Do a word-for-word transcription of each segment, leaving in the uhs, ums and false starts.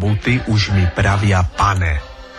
kolobuty už mi pravia pane.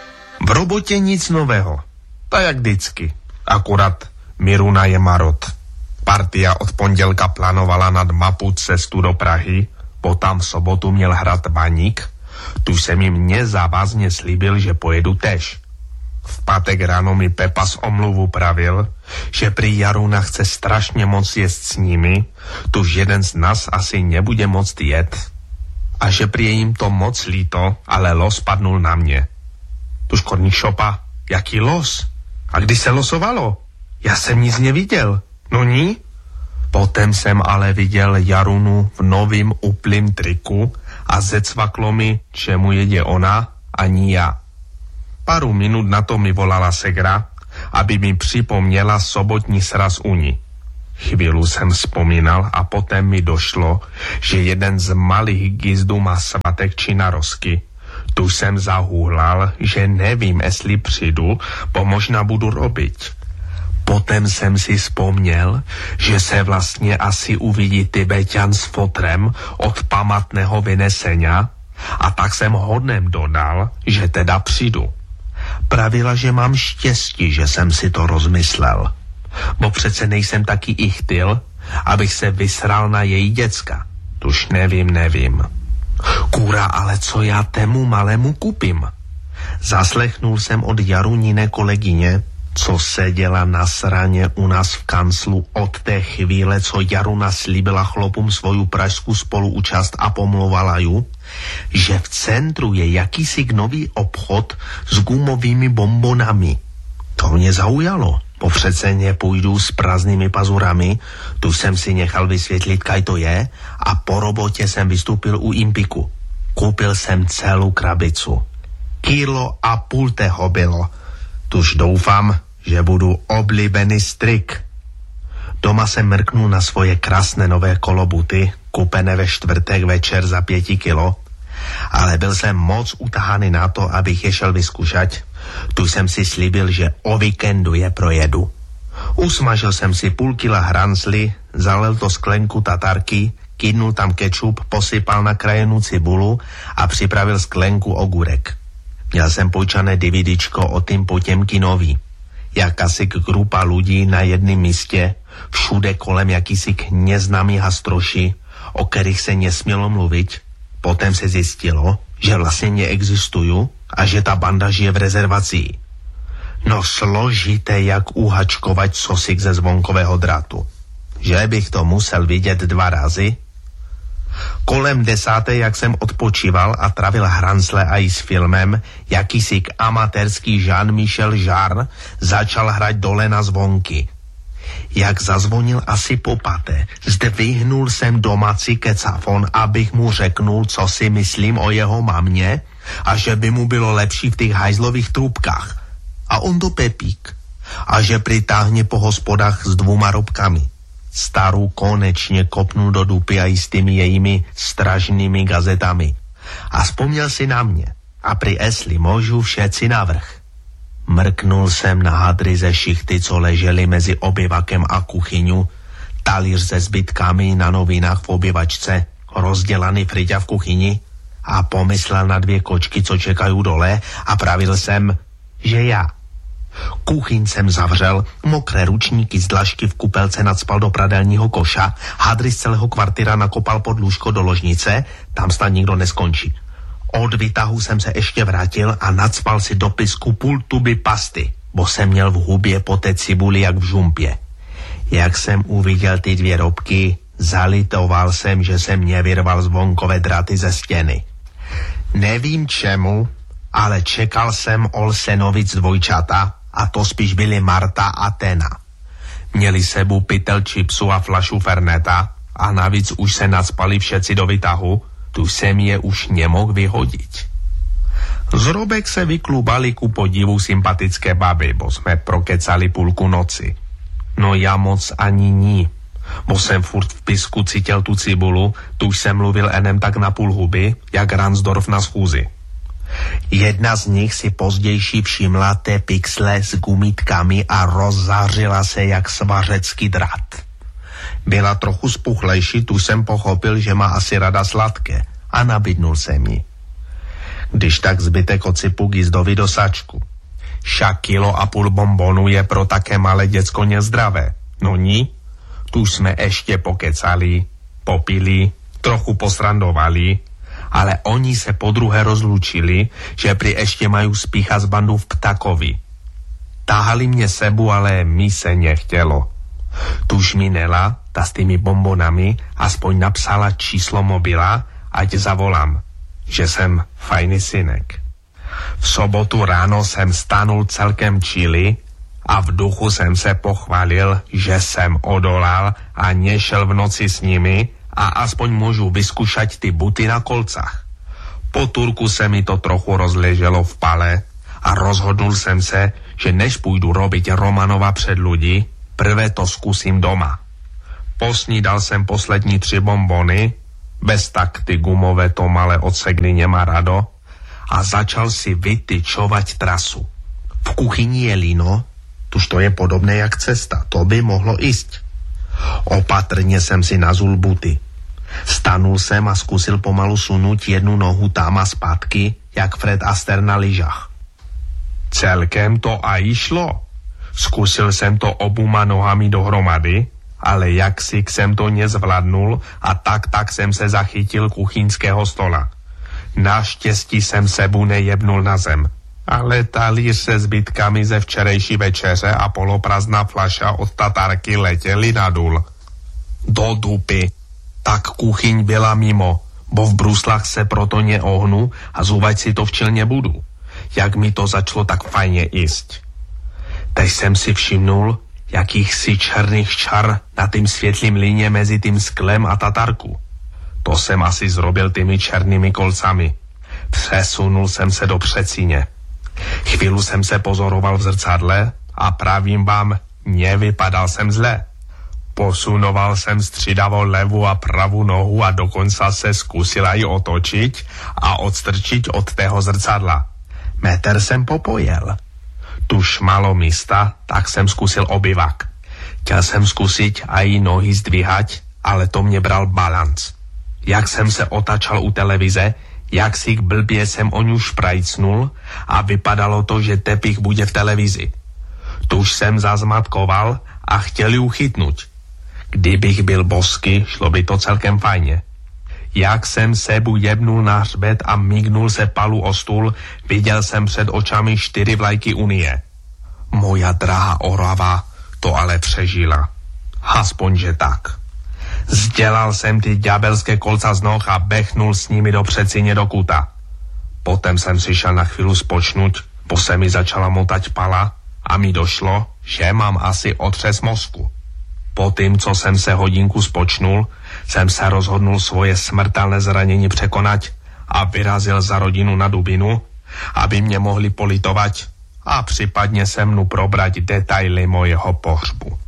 V robotě nic nového. Tak jak vždycky. Akurát Miruna je marot. Partia od pondělka plánovala nad mapu cestu do Prahy, potom v sobotu měl hrát baník, tu jsem jim nezávazně slíbil, že pojedu tež. V pátek ráno mi Pepa z omluvu pravil, že prý Jaruna chce strašně moc jíst s nimi, tuž jeden z nás asi nebude moct jet. A že prý je jim to moc líto, ale los padnul na mě. Tuž korník šopa, jaký los? A kdy se losovalo? Já jsem nic neviděl. No ní? Potom jsem ale viděl Jarunu v novým uplým triku a zecvaklo mi, čemu jede ona, ani já. Paru minut na to mi volala segra, aby mi připomněla sobotní sraz u ní. Chvíli jsem vzpomínal a potom mi došlo, že jeden z malých gizdů má svatek či narozky. Tu jsem zahůhlal, že nevím, jestli přijdu, bo možná budu robiť. Potom jsem si vzpomněl, že se vlastně asi uvidí Tibeťan s fotrem od pamatného vynesenia a tak jsem hodnem dodal, že teda přijdu. Pravila, že mám štěstí, že jsem si to rozmyslel. Bo přece nejsem taky ichtyl, abych se vysral na její děcka. Tuž nevím, nevím. Kůra, ale co já tému malému kupím? Zaslechnul jsem od Jarunine kolegyně, co seděla na sraně u nás v kanclu od té chvíle, co Jaruna slíbila chlopům svoju pražskou spoluúčast a pomlouvala ju, že v centru je jakýsi nový obchod s gumovými bombonami. To mě zaujalo, po přece nepůjdu s prázdnými pazurami, tu jsem si nechal vysvětlit, kaj to je, a po robotě jsem vystoupil u Impiku. Koupil jsem celou krabicu. Kilo a půl toho bylo. Tuž doufám, že budu oblíbený strik. Doma jsem mrknul na svoje krásné nové kolobuty, kupené ve čtvrtek večer za pěti kilo, ale byl jsem moc utahaný na to, abych je šel vyzkoušet. Tu jsem si slíbil, že o víkendu je projedu. Usmažil jsem si půl kila hranzly, zalil to sklenku tatarky, kydnul tam kečup, posypal nakrájenou cibulu a připravil sklenku ogurek. Měl jsem pojčané DVDčko o tým Potěmkinovi. Jakási grupa lidí na jednom místě, všude kolem jakýsi neznámý hastroši, o kterých se nesmělo mluvit. Potom se zjistilo, že vlastně neexistují a že ta banda žije v rezervaci. No složité, jak uhačkovat sosik ze zvonkového drátu. Že bych to musel vidět dva razy? Kolem desáté, jak jsem odpočíval a travil hranzle a i s filmem, jakýsi amatérský Jean-Michel Jarre začal hrať dole na zvonky. Jak zazvonil asi po paté, zdvihnul jsem domácí kecafon, abych mu řeknul, co si myslím o jeho mamě a že by mu bylo lepší v těch hajzlových trubkách. A on to Pepík. A že pritáhne po hospodách s dvoma robkami. Starou konečně kopnul do dupy a i s tými jejími stražnými gazetami. A vzpomněl si na mě. A pri esli můžu všetci navrch. Mrknul jsem na hadry ze šichty, co ležely mezi obyvakem a kuchyňu, talíř se zbytkami na novinách v obyvačce, rozdělaný friťa v kuchyni a pomyslel na dvě kočky, co čekají dole a pravil jsem, že já. Kuchyň jsem zavřel, mokré ručníky z dlažky v kupelce nacpal do pradelního koša, hadry z celého kvartira nakopal pod lůžko do ložnice, tam snad nikdo neskončí. Od výtahu jsem se ještě vrátil a nacpal si do pisku půl tuby pasty, bo jsem měl v hubě po té cibuli jak v žumpě. Jak jsem uviděl ty dvě robky, zalitoval jsem, že jsem nevyrval zvonkové dráty ze stěny. Nevím čemu, ale čekal jsem Olsenovic dvojčata, a to spíš byly Marta a Tena. Měli sebou pytel čipsu a flašu Ferneta a navíc už se nacpali všetci do výtahu, tu jsem je už nemohl vyhodit. Z robek se vyklubali ku podivu sympatické baby, bo jsme prokecali půlku noci. No já moc ani ní, bo jsem furt v pisku cítil tu cibulu, tu už jsem mluvil enem tak na půl huby, jak Ransdorf na schůzi. Jedna z nich si pozdější všimla té pixle s gumitkami a rozzářila se jak svařecký drát. Byla trochu spuchlejší, tu jsem pochopil, že má asi rada sladké a nabídnul jsem jí. Když tak zbytek ocypu Gizdovi do sačku. Však kilo a půl bonbonu je pro také malé děcko nezdravé. No ní? Tu jsme ještě pokecali, popili, trochu posrandovali, ale oni se podruhé rozlučili, že pri ešte majú spícha z bandu v Ptakovi. Táhali mne sebu, ale mi se nechtělo. Tuž mi Nela, ta s tými bombonami, aspoň napsala číslo mobila, ať zavolám, že jsem fajný synek. V sobotu ráno jsem stanul celkem čili a v duchu jsem se pochválil, že jsem odolal a nešel v noci s nimi a aspoň môžu vyskúšať ty buty na kolcach. Po Turku se mi to trochu rozleželo v pale a rozhodnul jsem se, že než půjdu robiť Romanova před ľudí, prvé to skúsim doma. Posnídal jsem poslední tři bombony, bez tak ty gumové to malé odsegny nemá rado, a začal si vytyčovať trasu. V kuchyni je lino, tuž to je podobné jak cesta, to by mohlo ísť. Opatrně jsem si nazul buty. Stanul jsem a zkusil pomalu sunúť jednu nohu tam a zpátky, jak Fred Astaire na lyžách. Celkem to a išlo. Zkusil jsem to obuma nohami dohromady, ale jaksi jsem to nezvládnul a tak tak jsem se zachytil kuchynského stola. Naštěstí jsem sebu nejebnul na zem, ale talíř se zbytkami ze včerejší večeře a poloprázdná flaša od tatárky letěli na důl. Do dupy. Tak kuchyň byla mimo, bo v bruslách se proto neohnu a zúvať si to včil nebudu. Jak mi to začalo tak fajně jíst. Teď jsem si všimnul jakýchsi černých čar na tým světlým líně mezi tým sklem a tatárku. To jsem asi zrobil tými černými kolcami. Přesunul jsem se do předsíně. Chvíli jsem se pozoroval v zrcadle a pravím vám, nevypadal jsem zle. Posunoval jsem střídavo levou a pravou nohu a dokonce se zkusil aj otočiť a odstrčiť od tého zrcadla. Metr jsem popojel. Tuž malo místa, tak jsem zkusil obyvak. Chtěl jsem zkusit aj nohy zdvíhať, ale to mě bral balanc. Jak jsem se otačal u televize, jak si k blbě jsem o ňu šprajcnul a vypadalo to, že tepich bude v televizi. Tuž jsem zazmatkoval a chtěl ju chytnúť. Kdybych byl bosky, šlo by to celkem fajně. Jak jsem sebu jebnul na hřbet a mignul se palu o stůl, viděl jsem před očami čtyři vlajky Unie. Moja drahá Orava to ale přežila. Aspoň, že tak. Zdělal jsem ty ďábelské kolca z noh a bechnul s nimi do předsíně do kuta. Potom jsem si šel na chvíli spočnuť, po se mi začala motať pala a mi došlo, že mám asi otřes mozku. Po tým, co jsem se hodinku spočnul, jsem se rozhodnul svoje smrtelné zranění překonať a vyrazil za rodinu na Dubinu, aby mě mohli politovať a případně se mnou probrať detaily mojeho pohřbu.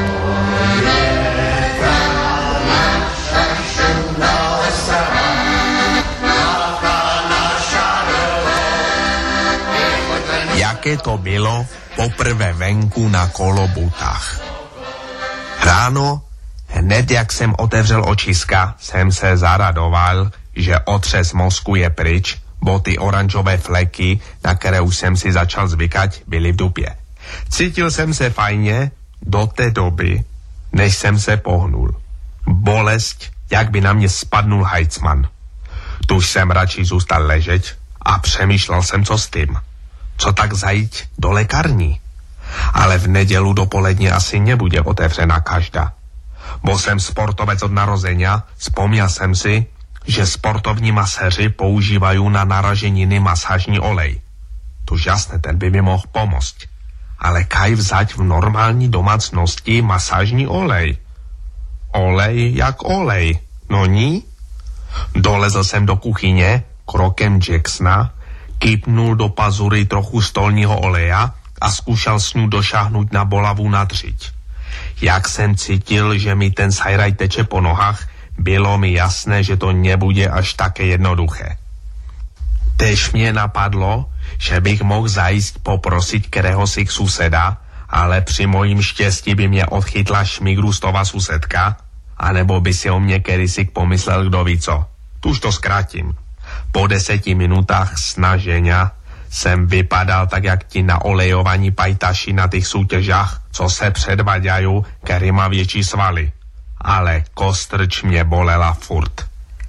Jaké to bylo poprvé venku na kolobutách. Ráno, hned jak jsem otevřel očiska, jsem se zaradoval, že otřes mozku je pryč, bo ty oranžové fleky, na které už jsem si začal zvykať, byly v dupě. Cítil jsem se fajně do té doby, než jsem se pohnul. Bolesť, jak by na mě spadnul hajcman. Tuž jsem radši zůstal ležeť a přemýšlel jsem, co s tím. Co tak zajít do lékární? Ale v nedělu dopoledne asi nebude otevřená každá. Bol jsem sportovec od narozenia, spomněl jsem si, že sportovní maséři používají na naraženiny masážní olej. Tož jasné, ten by mi mohl pomoct. Ale kaj vzať v normální domácnosti masážní olej? Olej jak olej, no ní? Dolezl jsem do kuchyně krokem Jacksona, kypnul do pazury trochu stolního oleja a zkoušel s ňu došáhnuť na bolavu nadřiť. Jak jsem cítil, že mi ten sajraj teče po nohách, bylo mi jasné, že to nebude až také jednoduché. Tež mě napadlo, že bych mohl zajít poprosit kerehosi k suseda, ale při mojím štěstí by mě odchytla šmigrustová susedka, anebo by si o mě kedysi pomyslel kdo ví co. Tuž to zkrátím. Po deseti minutách snaženia jsem vypadal tak, jak ti naolejovaní pajtaši na těch soutěžách, co se předvadějí, který má větší svaly. Ale kostrč mě bolela furt.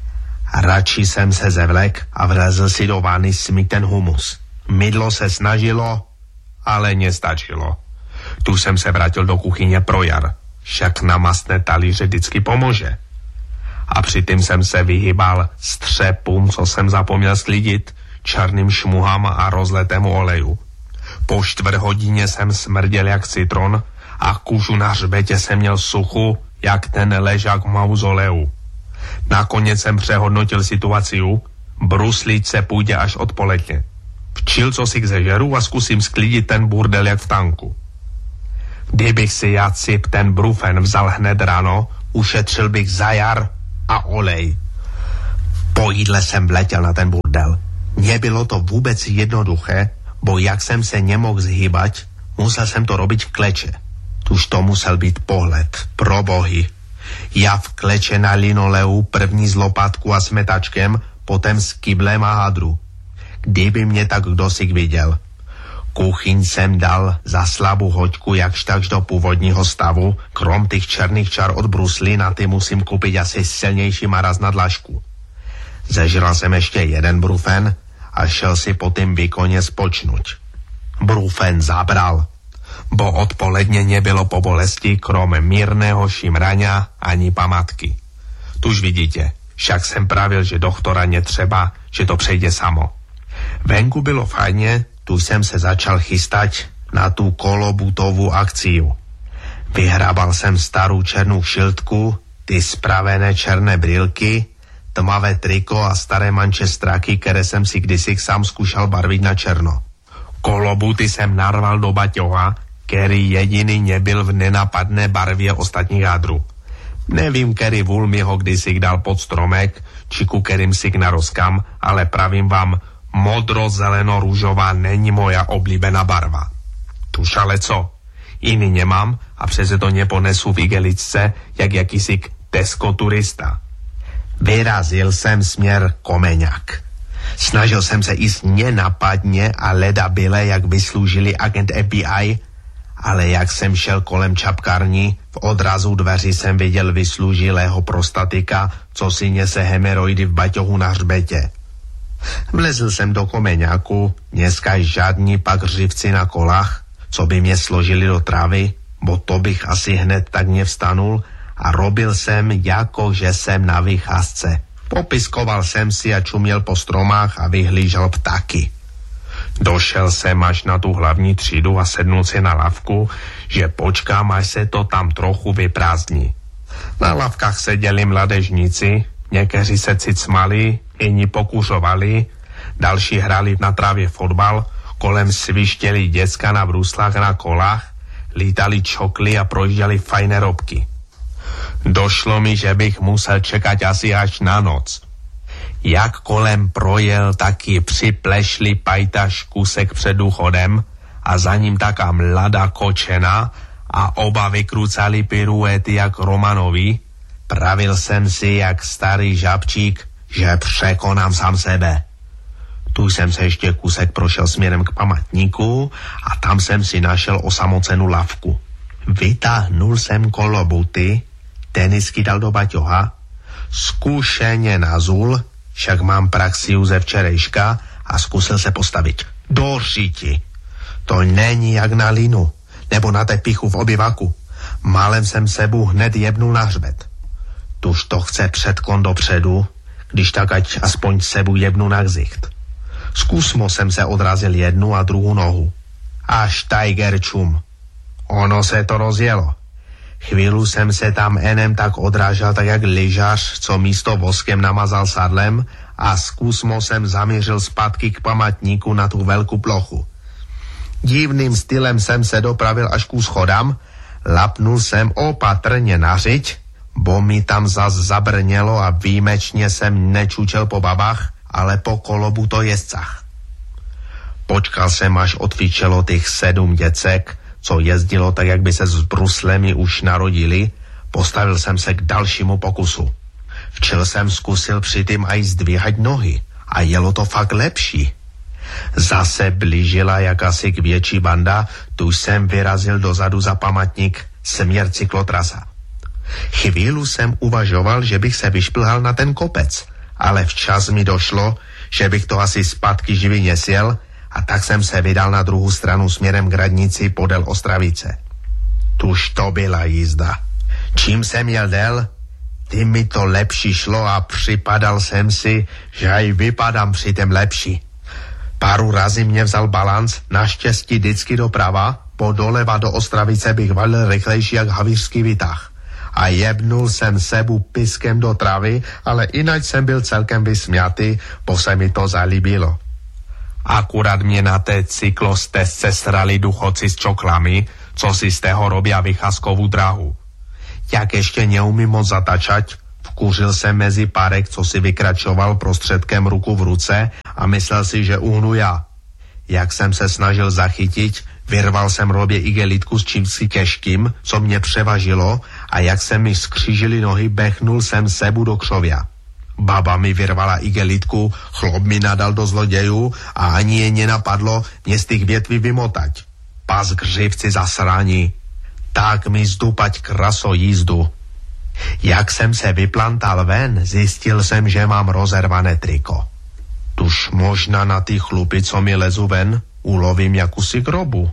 Radši jsem se zevlek a vlezl si do vany smít ten humus. Mydlo se snažilo, ale nestačilo. Tu jsem se vrátil do kuchyně pro jar. Však na mastné talíře vždycky pomůže. A přitom jsem se vyhýbal střepům, co jsem zapomněl sklidit, černým šmuhám a rozletému oleju. Po čtvrt hodině jsem smrděl jak citron a kůžu na hřbetě jsem měl suchu, jak ten ležák mauzoleu. Nakonec jsem přehodnotil situaci, bruslit se půjde až odpoledne. Včil, co si k zežeru a zkusím sklidit ten burdel jak v tanku. Kdybych si já cip ten brufen vzal hned ráno, ušetřil bych za jar a olej. Po jídle jsem vletěl na ten burdel. Nebylo to vůbec jednoduché, bo jak jsem se nemohl zhýbať, musel jsem to robiť v kleče. Tuž to musel být pohled, pro bohy. Já v kleče na linoleu, první z lopatku a smetačkem, potom s kyblem a hadru. Kdyby mě tak kdo si viděl. Kuchyň jsem dal za slabou hoďku jakž takž do původního stavu, krom těch černých čar od brusly, na ty musím koupit asi silnější maraz na dlažku. Zežral jsem ještě jeden brufen a šel si po tým výkoně spočnuť. Brufen zabral, bo odpoledne nebylo po bolesti, krom mírného šimrania ani pamatky. Tuž vidíte, však jsem pravil, že doktora netřeba, že to přejde samo. Venku bylo fajně, tu jsem se začal chystať na tu kolobutovou akciu. Vyhrabal jsem starou černou šiltku, ty spravené černé brýlky, tmavé triko a staré mančestraky, které jsem si kdysi sám zkušal barvit na černo. Kolobuty jsem narval do baťoha, který jediný nebyl v nenapadné barvě ostatních jádru. Nevím, který vůl mi ho kdysi dal pod stromek, či ku kterým si naroskám, ale pravím vám, modro-zeleno-růžová není moja oblíbená barva. Tuž ale co? Jiný nemám a přece to neponesu v igeličce, jak jakýsi Tesco turista. Vyrazil jsem směr Komeňák. Snažil jsem se jíst nenapadně a leda byle, jak vysloužili agent F B I, ale jak jsem šel kolem čapkární, v odrazu dveří jsem viděl vysloužilého prostatika, co si nese hemeroidy v baťohu na hřbetě. Vlezl jsem do Komeňáku, dneska žádní pak řivci na kolách, co by mě složili do trávy, bo to bych asi hned tak nevstanul, a robil jsem, jako že jsem na vycházce. Popiskoval jsem si a čuměl po stromách a vyhlížel ptaky. Došel jsem až na tu hlavní třídu a sednul si na lavku, že počkám, až se to tam trochu vyprázdní. Na lavkách seděli mladežníci, někteří se cicmali, jiní pokuřovali, další hrali na trávě fotbal, kolem svištěli děcka na bruslách a na kolách, lítali čokly a projížděli fajné robky. Došlo mi, že bych musel čekat asi až na noc. Jak kolem projel, taky připlešli pajtaš kusek před důchodem a za ním taká mladá kočena a oba vykrucali piruety jak Romanovi. Pravil jsem si jak starý žabčík, že překonám sám sebe. Tu jsem se ještě kusek prošel směrem k památníku a tam jsem si našel osamocenou lavku. Vytáhnul jsem kolobuty, tenisky dal do baťoha, zkušeně nazul, však mám praxi ze včerejška a zkusil se postavit. Do řiti. To není jak na linu, nebo na tepichu v obyvaku. Málem jsem sebu hned jebnul na hřbet. Tuž to chce předkon dopředu, když tak ať aspoň sebu jebnu na ksicht. Zkusmo jsem se odrazil jednu a druhou nohu. Až Tiger čum. Ono se to rozjelo. Chvíli jsem se tam enem tak odrážel, tak jak lyžař, co místo voskem namazal sadlem, a zkusmo jsem zamířil zpátky k památníku na tu velkou plochu. Divným stylem jsem se dopravil až ku schodám, lapnul jsem opatrně na řiď, bo mi tam zas zabrnělo a výjimečně jsem nečučel po babách, ale po kolobutojezdcách. Počkal jsem, až odfičelo těch sedm děcek, co jezdilo tak, jak by se s bruslemi už narodili, postavil jsem se k dalšímu pokusu. Včel jsem zkusil přitým aj zdvíhať nohy, a jelo to fakt lepší. Zase blížila jakási větší banda, tu jsem vyrazil dozadu za pamatník směr cyklotrasa. Chvíli jsem uvažoval, že bych se vyšplhal na ten kopec, ale včas mi došlo, že bych to asi zpátky živý nesjel, a tak jsem se vydal na druhou stranu směrem k radnici podél Ostravice. Tuž to byla jízda. Čím jsem jel dél, tím mi to lepší šlo a připadal jsem si, že aj vypadám při tém lepší. Páru razy mě vzal balanc, naštěstí vždycky doprava, po doleva do Ostravice bych valil rychlejší jak havířský výtah. A jebnul jsem sebu piskem do travy, ale jinak jsem byl celkem vysmjatý, bo se mi to zalíbilo. Akurát mě na té cyklostezce srali duchoci s čoklami, co si z tého robia vycházkovou dráhu. Jak ještě neumím moc zatačať, vkuřil jsem mezi párek, co si vykračoval prostředkem ruku v ruce a myslel si, že uhnu já. Jak jsem se snažil zachytit, vyrval jsem robě igelitku s čímsi těžkým, co mě převažilo, a jak se mi skřížily nohy, bechnul jsem sebu do křovia. Baba mi vyrvala igelitku, chlop mi nadal do zlodějů a ani je nenapadlo mě z těch větví vymotať. Pas křivci zasraní. Tak mi zdupať kraso jízdu. Jak jsem se vyplantal ven, zjistil jsem, že mám rozervané triko. Tuž možná na ty chlupy, co mi lezu ven, ulovím jakúsi grobu.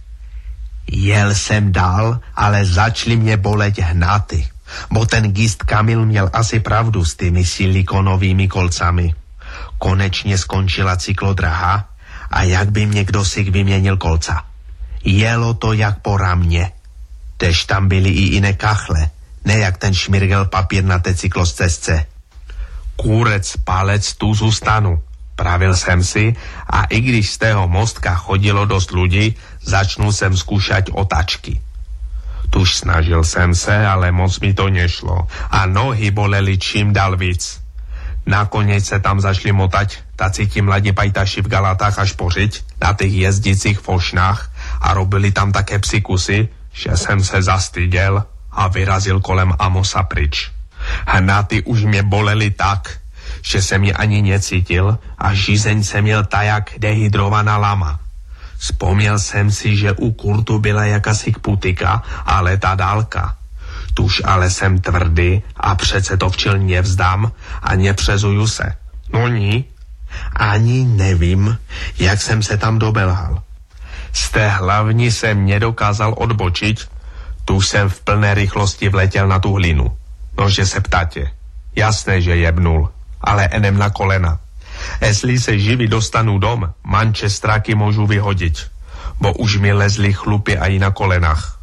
Jel jsem dál, ale začali mě boleť hnaty, bo ten gist Kamil měl asi pravdu s tými silikonovými kolcami. Konečně skončila cyklodraha a jak by mě kdosi vyměnil kolca. Jelo to jak po ramě. Tež tam byly i jiné kachle, ne jak ten šmirgel papír na té cyklostezce. Kůrec, palec, tu zůstanu, pravil jsem si, a i když z tého mostka chodilo dost lidí, začnu jsem zkoušet otačky. Tuž snažil jsem se, ale moc mi to nešlo a nohy bolely čím dál víc. Nakonec se tam zašli motať taci ti mladí pajtaši v galatách až pořiť na těch jezdících fošnách a robili tam také psikusy, že jsem se zastyděl a vyrazil kolem Amosa pryč. Hnaty už mě bolely tak, že jsem je ani necítil a žízeň jsem měl tajak dehydrovaná lama. Vzpomněl jsem si, že u kurtu byla jakási putika, ale ta dálka. Tuž ale jsem tvrdý a přece to včil nevzdám a nepřezuju se. No ní, ani nevím, jak jsem se tam dobelhal. Z té hlavní jsem nedokázal odbočit, tuž jsem v plné rychlosti vletěl na tu hlinu. Nože se ptáte. Jasné, že jebnul, ale enem na kolena. Jestli se živí dostanu dom, mančestráky můžu vyhodit, bo už mi lezli chlupy aj na kolenách.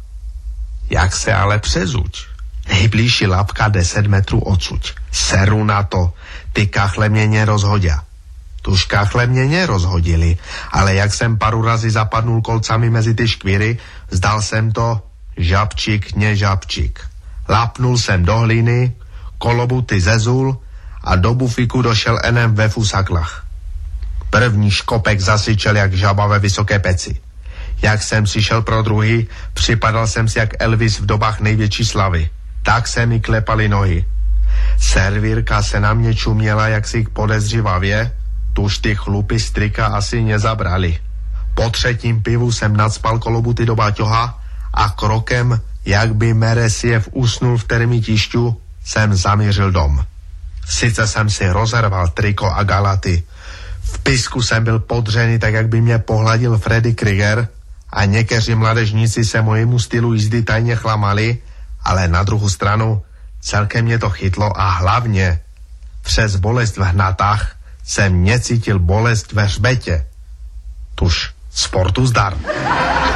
Jak se ale přezuť? Nejbližší lapka deset metrů odsuť. Seru na to, ty kachle mě nerozhodia. Tuž kachle mě nerozhodili, ale jak jsem paru razy zapadnul kolcami mezi ty škvíry, zdal jsem to žabčík, ne žabčík. Lapnul jsem do hliny, kolobuty zezul a do bufiku došel enem ve fusaklach. První škopek zasyčel jak žaba ve vysoké peci. Jak jsem si šel pro druhý, připadal jsem si jak Elvis v dobách největší slavy. Tak se mi klepaly nohy. Servírka se na mě čuměla jaksi podezřivavě, tuž ty chlupy strika asi nezabrali. Po třetím pivu jsem nacpal kolobuty do baťoha a krokem, jak by Meresiev usnul v termitišťu, jsem zamířil dom. Sice jsem si rozerval triko a galaty. V pisku jsem byl podřený, tak jak by mě pohladil Freddy Krieger a někteří mladežníci se mojemu stylu jízdy tajně chlamali, ale na druhou stranu celkem mě to chytlo a hlavně přes bolest v hnatách jsem necítil bolest ve hřbetě. Tuž sportu zdar.